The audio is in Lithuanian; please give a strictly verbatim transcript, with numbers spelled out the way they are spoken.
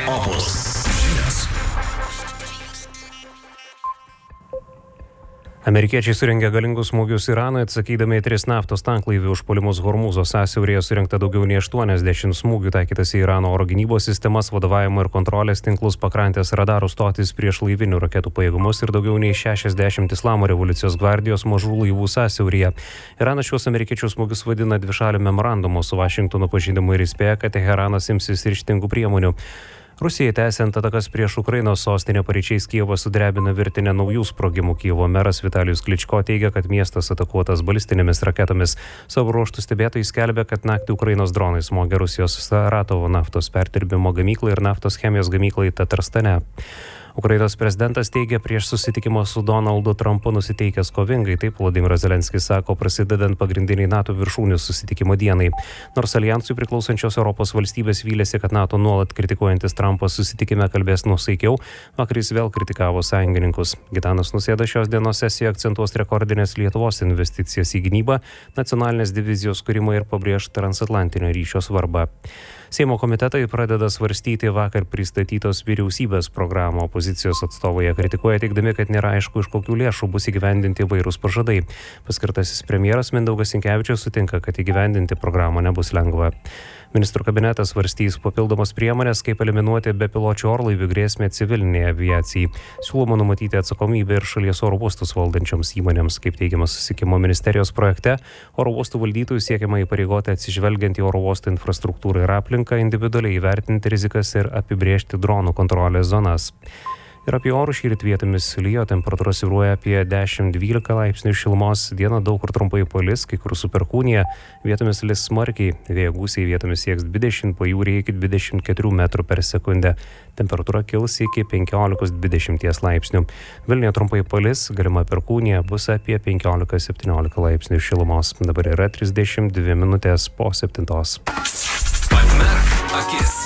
Opus žinios. Amerikiečiai surengė galingus smūgius Iranui, atsakydami į tris naftos tanklaivių užpuolimus Hormūzo sąsiauryje surinkta daugiau nei aštuoniasdešimt smūgių taikytas į Irano oro gynybos sistemas, vadovavimo ir kontrolės tinklus, pakrantės radarų stotis, prieš laivinių raketų pajėgumus ir daugiau nei šešiasdešimt Islamo revoliucijos gvardijos mažų laivų sąsiauryje. Iranas šiuos amerikiečių smūgius vadina dvišalių memorandumu su Vašingtonu pažeidimu ir įspėja, kad Teheranas imsis ryžtingų priemonių. Rusijai tęsiant atakas prieš Ukrainos sostinę paryčiais Kijevą sudrebino virtinę naujų sprogimų. Kijevo meras Vitalijus Kličko teigia, kad miestas atakuotas balistinėmis raketomis. Savo ruožtų stebėtojai skelbia, kad naktį Ukrainos dronai smogė Rusijos Saratovo naftos perdirbimo gamyklai ir naftos chemijos gamyklai Tatarstane. Ukrainos prezidentas teigia prieš susitikimą su Donaldu Trumpu nusiteikęs kovingai, taip Volodymyras Zelenskis sako, prasidedant pagrindiniai NATO viršūnių susitikimo dienai. Nors alijansui priklausančios Europos valstybės vylėsi, kad NATO nuolat kritikuojantis Trumpas susitikime kalbės nuosaikiau, vakar jis vėl kritikavo sąjungininkus. Gitanas Nausėda šios dienos sesijoje akcentuos rekordinės Lietuvos investicijas į gynybą, nacionalinės divizijos kūrimą ir pabrėž transatlantinio ryšio svarbą. Seimo komitetai pradeda svarstyti vakar pristatytos vyriausybės programą. Opozicijos atstovai ją kritikuoja, teigdami, kad nėra aišku, iš kokių lėšų bus įgyvendinti įvairūs pažadai. Paskirtasis premjeras Mindaugas Sinkevičius sutinka, kad įgyvendinti programą nebus lengva. Ministrų kabinetas svarstys papildomas priemonės, kaip eliminuoti bepiločių orlaivių grėsmę civilinėje aviacijai. Siūloma numatyti atsakomybę ir šalies oro uostus valdančioms įmonėms. Kaip teigiama susisiekimo ministerijos projekte, oro uostų valdytojų siekiama įpareigoti atsižvelgiant į oro uostų infrastruktūrą ir aplinką, individualiai įvertinti rizikas ir apibrėžti dronų kontrolės zonas. Ir apie orus šįryt vietomis lyjo, temperatūra svyruoja apie dešimt dvylika laipsnių šilumos, dieną daug kur trumpai palis, kai kur su perkūnija, vietomis lis smarkiai, vėjo gūsiai vietomis sieks dvidešimt, pajūryje iki dvidešimt keturių metrų per sekundę, temperatūra kils iki penkiolika dvidešimt laipsnių. Vilniuje trumpai palis, galima perkūnija, bus apie penkiolika septyniolika laipsnių šilumos. Dabar yra trisdešimt dvi minutės po septintos. Pamerk akis.